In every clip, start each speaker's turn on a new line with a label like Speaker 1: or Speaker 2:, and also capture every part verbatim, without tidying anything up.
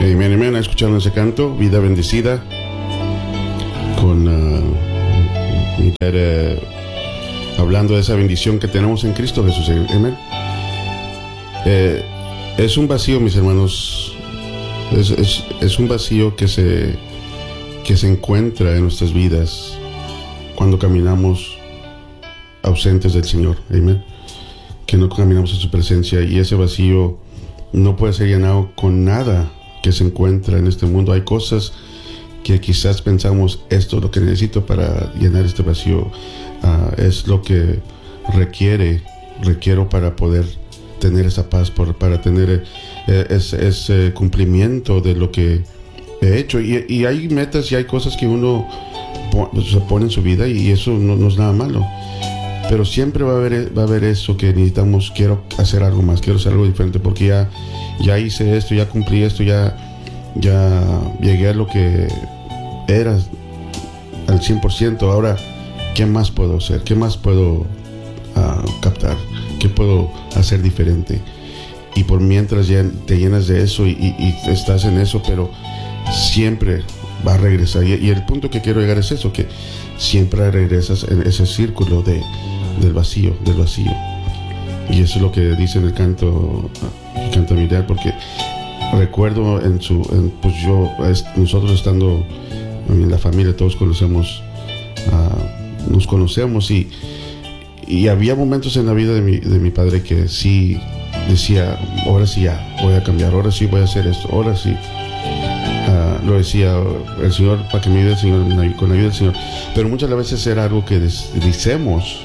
Speaker 1: Amén, amén. Escucharon ese canto, Vida Bendecida, con uh, mi padre, uh, hablando de esa bendición que tenemos en Cristo Jesús. Amén. Eh, es un vacío, mis hermanos, es, es, es un vacío que se, que se encuentra en nuestras vidas cuando caminamos ausentes del Señor. Amén. Que no caminamos en su presencia, y ese vacío no puede ser llenado con nada que se encuentra en este mundo. Hay cosas que quizás pensamos, esto es lo que necesito para llenar este vacío, uh, es lo que requiere, requiero para poder tener esa paz, por, para tener eh, ese, ese cumplimiento de lo que he hecho. Y, y hay metas y hay cosas que uno po- se pone en su vida, y eso no, no es nada malo. Pero siempre va a haber, va a haber eso que necesitamos. Quiero hacer algo más, quiero hacer algo diferente, porque ya, ya hice esto, ya cumplí esto, ya, ya llegué a lo que era al cien por ciento. Ahora, ¿qué más puedo hacer? ¿Qué más puedo uh, captar? ¿Qué puedo hacer diferente? Y por mientras ya te llenas de eso y, y, y estás en eso, pero siempre va a regresar. Y, y el punto que quiero llegar es eso, que siempre regresas en ese círculo de del vacío, del vacío. Y eso es lo que dice en el canto, el canto militar, porque recuerdo en su, en, pues yo, es, nosotros estando en la familia, todos conocemos, uh, nos conocemos, y, y había momentos en la vida de mi, de mi padre que sí decía, ahora sí ya, voy a cambiar, ahora sí voy a hacer esto, ahora sí. Uh, lo decía el Señor, para que me ayude el Señor, con la ayuda del Señor. Pero muchas veces era algo que decimos,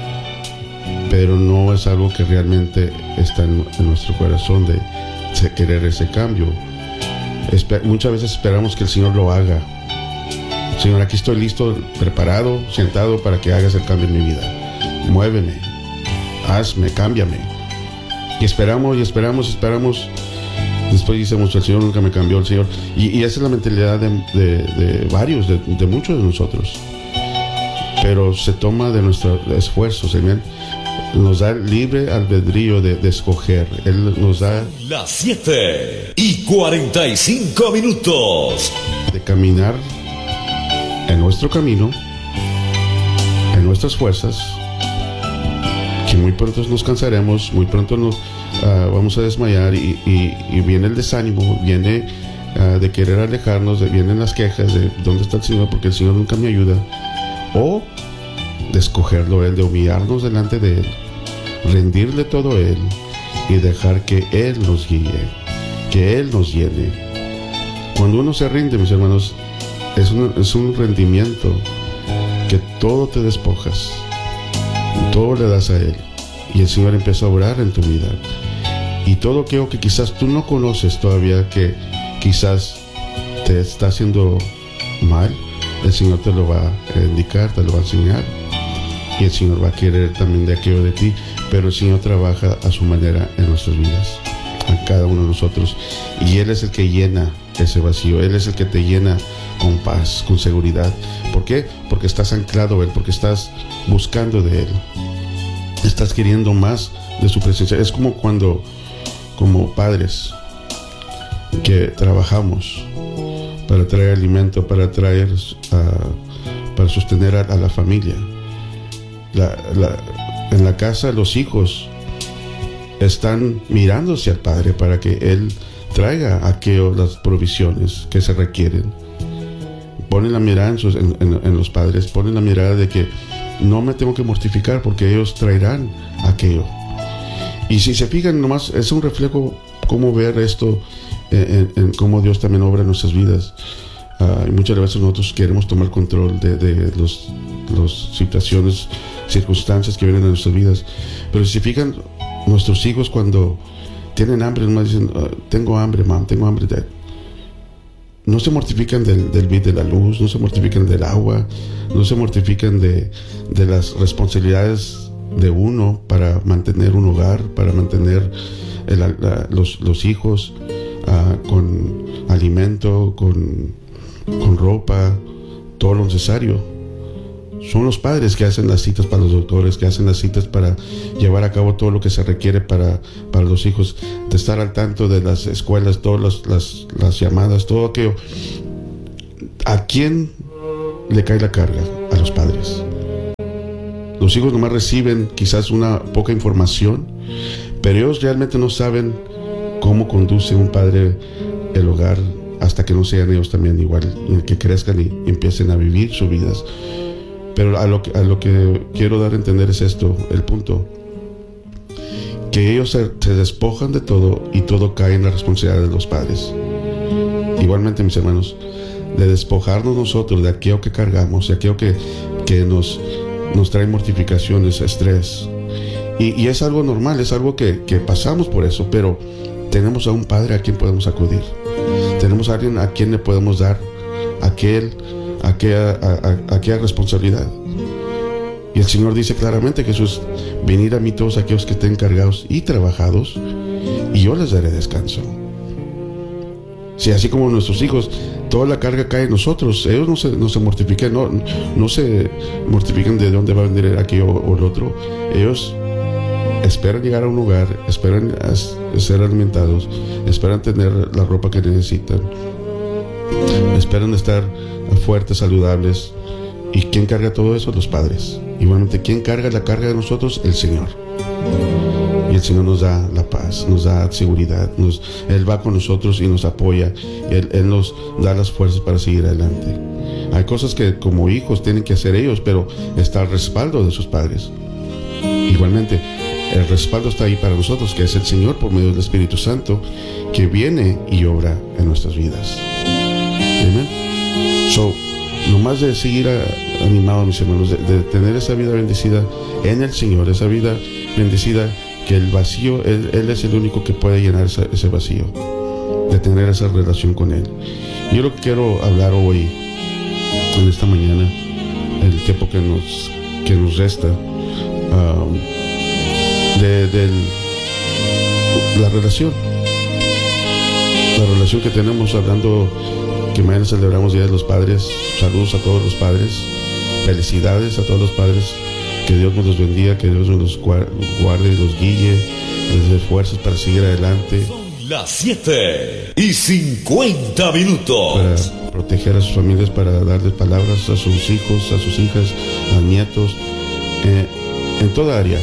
Speaker 1: pero no es algo que realmente está en, en nuestro corazón, de, de querer ese cambio. Espe- muchas veces esperamos que el Señor lo haga. Señor, aquí estoy listo, preparado, sentado para que hagas el cambio en mi vida. Muéveme, hazme, cámbiame. Y esperamos y esperamos y esperamos. Después decimos, el Señor nunca me cambió, el Señor. Y, y esa es la mentalidad de, de, de varios, de, de muchos de nosotros. Pero se toma de nuestros esfuerzos, amén. Nos da libre albedrío de, de escoger. Él nos da
Speaker 2: las siete y cuarenta y cinco minutos
Speaker 1: de caminar en nuestro camino, en nuestras fuerzas, que muy pronto nos cansaremos, muy pronto nos uh, vamos a desmayar, y, y, y viene el desánimo, viene uh, de querer alejarnos, de, vienen las quejas de dónde está el Señor, porque el Señor nunca me ayuda, o de escogerlo Él, de humillarnos delante de Él, rendirle todo a Él y dejar que Él nos guíe, que Él nos llene. Cuando uno se rinde, mis hermanos, es un, es un rendimiento que todo te despojas, todo le das a Él, y el Señor empieza a obrar en tu vida. Y todo aquello que quizás tú no conoces todavía, que quizás te está haciendo mal, el Señor te lo va a indicar, te lo va a enseñar, y el Señor va a querer también de aquello de ti. Pero el Señor trabaja a su manera en nuestras vidas, a cada uno de nosotros, y Él es el que llena ese vacío. Él es el que te llena con paz, con seguridad. ¿Por qué? Porque estás anclado a Él, porque estás buscando de Él, estás queriendo más de su presencia. Es como cuando, como padres, que trabajamos para traer alimento, para traer, uh, para sostener a, a la familia. La, la, en la casa los hijos están mirándose al Padre para que Él traiga aquello, las provisiones que se requieren. Ponen la mirada en, sus, en, en, en los padres, ponen la mirada de que no me tengo que mortificar porque ellos traerán aquello. Y si se fijan, nomás es un reflejo cómo ver esto, en, en, en cómo Dios también obra en nuestras vidas. Uh, y muchas veces nosotros queremos tomar control de, de los, los situaciones, circunstancias que vienen en nuestras vidas. Pero si se fijan, nuestros hijos cuando tienen hambre, nomás dicen, uh, tengo hambre, mam, tengo hambre, dad. No se mortifican del, del bit de la luz, no se mortifican del agua, no se mortifican de, de las responsabilidades de uno para mantener un hogar, para mantener el, la, los, los hijos uh, con alimento, con, con ropa, todo lo necesario. Son los padres que hacen las citas para los doctores, que hacen las citas para llevar a cabo todo lo que se requiere para, para los hijos, de estar al tanto de las escuelas, todas las, las, las llamadas, todo aquello. ¿A quién le cae la carga? A los padres. Los hijos nomás reciben quizás una poca información, pero ellos realmente no saben cómo conduce un padre el hogar hasta que no sean ellos también igual, que crezcan y empiecen a vivir sus vidas. Pero a lo, que, a lo que quiero dar a entender es esto, el punto, que ellos se, se despojan de todo y todo cae en la responsabilidad de los padres. Igualmente, mis hermanos, de despojarnos nosotros de aquello que cargamos, de aquello que, que nos, nos trae mortificaciones, estrés. Y, y es algo normal, es algo que, que pasamos por eso, pero tenemos a un padre a quien podemos acudir. Tenemos a alguien a quien le podemos dar aquel aquella, a, a, aquella responsabilidad. Y el Señor dice claramente, Jesús, venid a mí todos aquellos que estén cargados y trabajados, y yo les daré descanso. Si así como nuestros hijos, toda la carga cae en nosotros, ellos no se, no se mortifican, no, no se mortifican de dónde va a venir aquello o el otro. Ellos esperan llegar a un lugar, esperan ser alimentados, esperan tener la ropa que necesitan, esperan estar fuertes, saludables. ¿Y quién carga todo eso? Los padres. Igualmente, ¿quién carga la carga de nosotros? El Señor. Y el Señor nos da la paz, nos da seguridad, nos, Él va con nosotros y nos apoya. Él, Él nos da las fuerzas para seguir adelante. Hay cosas que como hijos tienen que hacer ellos, pero está el respaldo de sus padres. Igualmente, el respaldo está ahí para nosotros, que es el Señor por medio del Espíritu Santo, que viene y obra en nuestras vidas. Amén. So, nomás de seguir a, animado, mis hermanos, de, de tener esa vida bendecida en el Señor, esa vida bendecida, que el vacío, Él, él es el único que puede llenar esa, ese vacío, de tener esa relación con Él. Yo lo que quiero hablar hoy, en esta mañana, el tiempo que nos, que nos resta, um, de, de la relación, la relación que tenemos, hablando que mañana celebramos Día de los Padres. Saludos a todos los padres, felicidades a todos los padres, que Dios nos los bendiga, que Dios nos los guarde y los guíe, les dé fuerzas para seguir adelante.
Speaker 2: Son las siete y cincuenta minutos.
Speaker 1: Para proteger a sus familias, para darles palabras a sus hijos, a sus hijas, a nietos, eh, en toda área.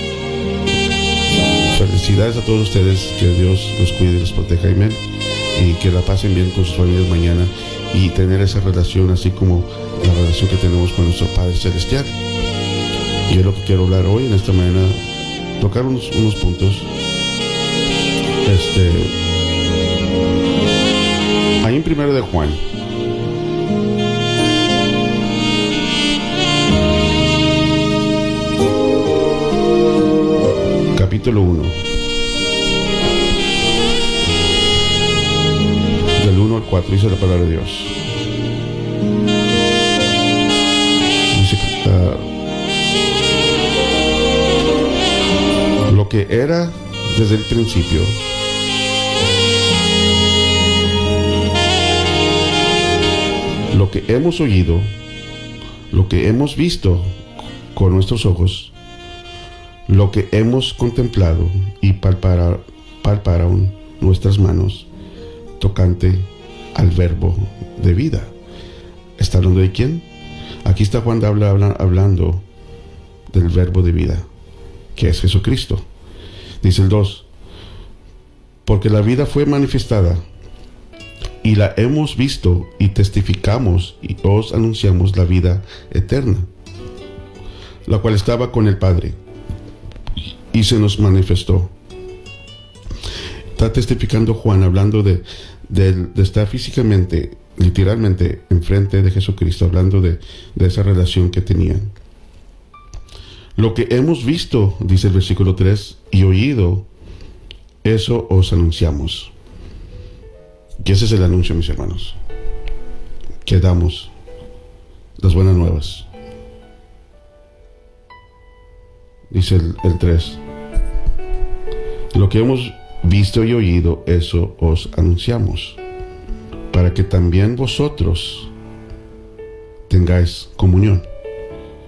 Speaker 1: Felicidades a todos ustedes, que Dios los cuide y los proteja, amén, y que la pasen bien con sus familias mañana, y tener esa relación así como la relación que tenemos con nuestro Padre Celestial. Y es lo que quiero hablar hoy, en esta mañana, tocar unos, unos puntos. Este, ahí en Primero de Juan, capítulo uno, del uno al cuatro, dice la palabra de Dios. Dice que uh, lo que era desde el principio, lo que hemos oído, lo que hemos visto con nuestros ojos, lo que hemos contemplado y palpara, palparon nuestras manos, tocante al verbo de vida. ¿Está hablando de quién? Aquí está Juan habla, habla, hablando del verbo de vida, que es Jesucristo. Dice el dos, porque la vida fue manifestada y la hemos visto y testificamos y os anunciamos la vida eterna, la cual estaba con el Padre y se nos manifestó. Está testificando Juan, hablando de, de, de estar físicamente, literalmente, enfrente de Jesucristo, hablando de, de esa relación que tenían. Lo que hemos visto, dice el versículo tres, y oído, eso os anunciamos. Y ese es el anuncio, mis hermanos, que damos, las buenas nuevas. Dice el, el tres, lo que hemos visto y oído, eso os anunciamos, para que también vosotros tengáis comunión.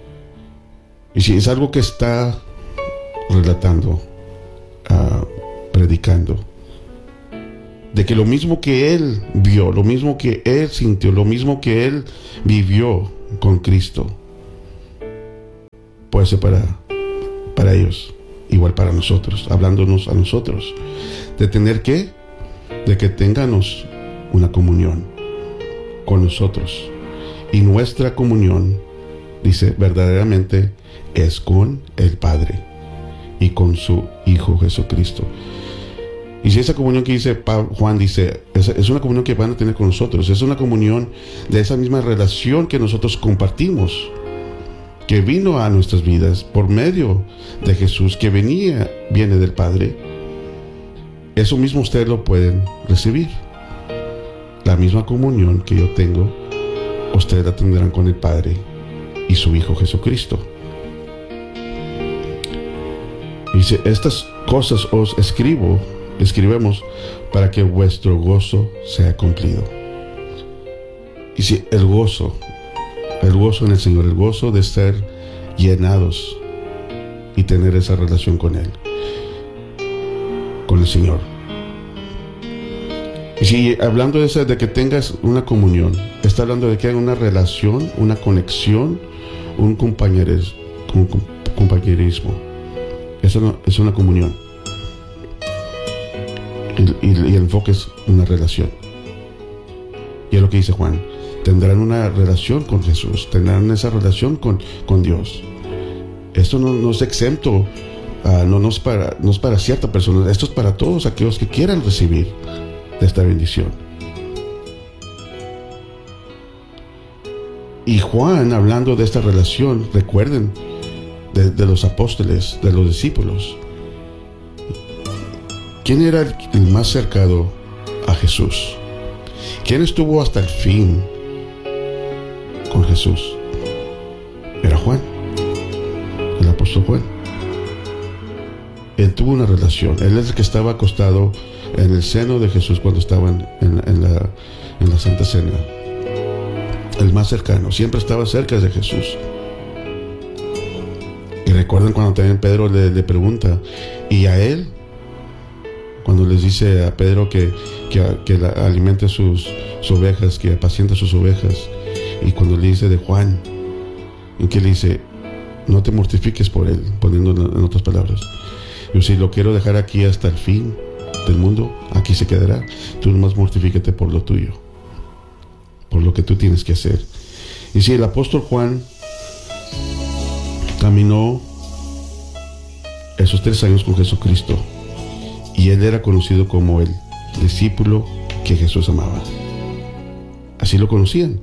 Speaker 1: Y si es algo que está relatando, uh, predicando, de que lo mismo que él vio, lo mismo que él sintió, lo mismo que él vivió con Cristo, puede ser para, para ellos, igual para nosotros, hablándonos a nosotros, de tener que, de que tengamos una comunión con nosotros. Y nuestra comunión, dice, verdaderamente es con el Padre y con su Hijo Jesucristo. Y si esa comunión que dice Juan, dice, es, es una comunión que van a tener con nosotros, es una comunión de esa misma relación que nosotros compartimos, que vino a nuestras vidas por medio de Jesús, que venía, viene del Padre. Eso mismo ustedes lo pueden recibir. La misma comunión que yo tengo, ustedes la tendrán con el Padre y su Hijo Jesucristo. Dice, estas cosas os escribo, escribimos para que vuestro gozo sea cumplido. Y si el gozo, el gozo en el Señor, el gozo de ser llenados y tener esa relación con Él, con el Señor. Y si hablando de, esa, de que tengas una comunión, está hablando de que hay una relación, una conexión, un compañerismo, un compañerismo. Eso no, es una comunión. Y, y, y el enfoque es una relación. Y es lo que dice Juan. Tendrán una relación con Jesús, tendrán esa relación con, con Dios. Esto no, no es exento, uh, no, no, es para, no es para cierta persona, esto es para todos aquellos que quieran recibir de esta bendición. Y Juan, hablando de esta relación, recuerden, de, de los apóstoles, de los discípulos, ¿quién era el, el más cercano a Jesús? ¿Quién estuvo hasta el fin con Jesús? Era Juan, el apóstol Juan. Él tuvo una relación. Él es el que estaba acostado en el seno de Jesús cuando estaban en, en, la, en la Santa Cena. El más cercano, siempre estaba cerca de Jesús. Y recuerdan cuando también Pedro le, le pregunta, ¿y a él? Cuando les dice a Pedro que, que, que la, alimente sus, sus ovejas, que apaciente sus ovejas. Y cuando le dice de Juan, en que le dice, no te mortifiques por él, poniendo en, en otras palabras. Yo si lo quiero dejar aquí hasta el fin del mundo, aquí se quedará. Tú nomás mortifícate por lo tuyo, por lo que tú tienes que hacer. Y si el apóstol Juan caminó esos tres años con Jesucristo, y él era conocido como el discípulo que Jesús amaba. Así lo conocían.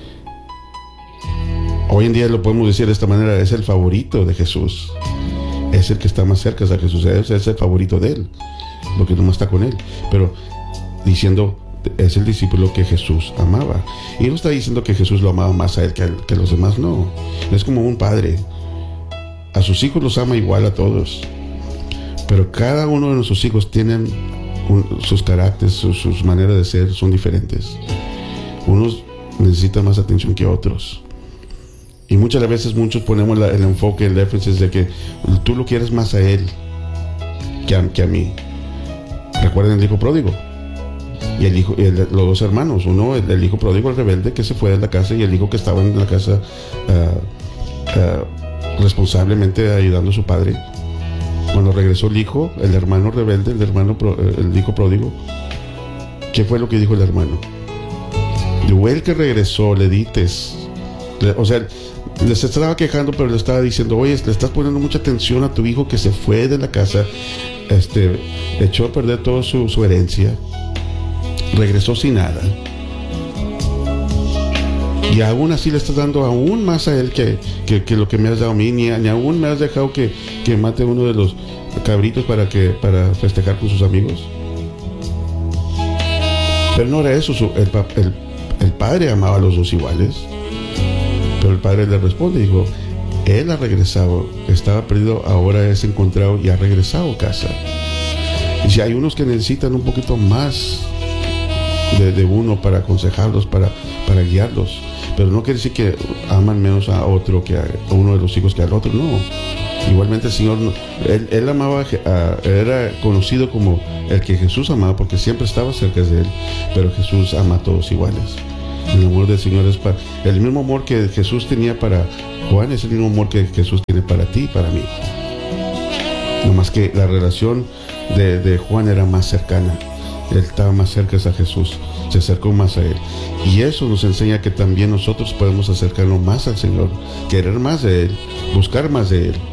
Speaker 1: Hoy en día lo podemos decir de esta manera, es el favorito de Jesús. Es el que está más cerca de Jesús, es, es el favorito de él, porque nomás está con él. Pero diciendo, es el discípulo que Jesús amaba. Y no está diciendo que Jesús lo amaba más a él que a, que a los demás, no. Es como un padre. A sus hijos los ama igual a todos. Pero cada uno de nuestros hijos tienen un, sus caracteres, sus, sus maneras de ser son diferentes. Unos necesitan más atención que otros. Y muchas veces muchos ponemos la, el enfoque, el énfasis de que tú lo quieres más a él que a, que a mí. Recuerden el hijo pródigo y el hijo, el, los dos hermanos. Uno, el, el hijo pródigo, el rebelde que se fue de la casa, y el hijo que estaba en la casa uh, uh, responsablemente ayudando a su padre. Cuando regresó el hijo, el hermano rebelde, el hermano pro, el hijo pródigo, ¿qué fue lo que dijo el hermano? Digo, el que regresó, le dites, le, o sea, les estaba quejando, pero le estaba diciendo, oye, le estás poniendo mucha atención a tu hijo que se fue de la casa, este, echó a perder toda su, su herencia, regresó sin nada, y aún así le estás dando aún más a él que, que, que lo que me has dado a mí, ni, ni aún me has dejado que, que mate uno de los cabritos para, que, para festejar con sus amigos. Pero no era eso, su, el, el, el padre amaba a los dos iguales. Pero el padre le responde y dijo, él ha regresado, estaba perdido, ahora es encontrado y ha regresado a casa. Y si hay unos que necesitan un poquito más de, de uno para aconsejarlos, para, para guiarlos, pero no quiere decir que aman menos a otro que a uno de los hijos que al otro, no. Igualmente el Señor, él, él amaba, a, era conocido como el que Jesús amaba porque siempre estaba cerca de él, pero Jesús ama a todos iguales. El amor del Señor es para, el mismo amor que Jesús tenía para Juan es el mismo amor que Jesús tiene para ti y para mí. No más que la relación de, de Juan era más cercana. Él estaba más cerca a Jesús, se acercó más a Él. Y eso nos enseña que también nosotros podemos acercarnos más al Señor, querer más de Él, buscar más de Él.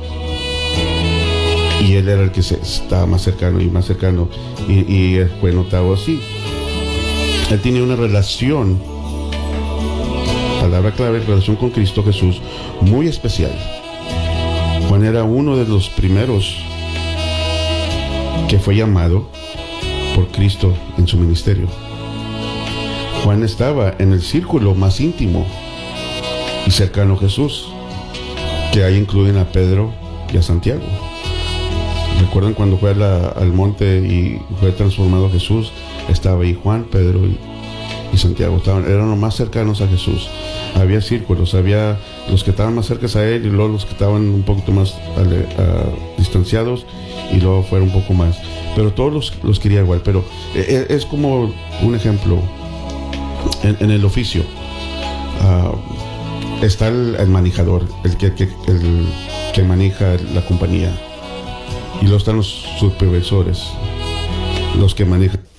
Speaker 1: Y Él era el que se, estaba más cercano y más cercano, y, y fue notado así. Él tenía una relación, palabra clave, relación con Cristo Jesús, muy especial. Juan era uno de los primeros que fue llamado por Cristo en su ministerio. Juan estaba en el círculo más íntimo y cercano a Jesús, que ahí incluyen a Pedro y a Santiago. ¿Recuerdan cuando fue a la, al monte y fue transformado Jesús? Estaba ahí Juan, Pedro y, y Santiago, estaban, eran los más cercanos a Jesús. Había círculos, había los que estaban más cerca a Él y luego los que estaban un poquito más ale, uh, distanciados, y luego fueron un poco más, pero todos los, los quería igual. Pero eh, es como un ejemplo en, en el oficio. Uh, está el, el manejador, el que, que, el que maneja la compañía, y luego están los supervisores, los que manejan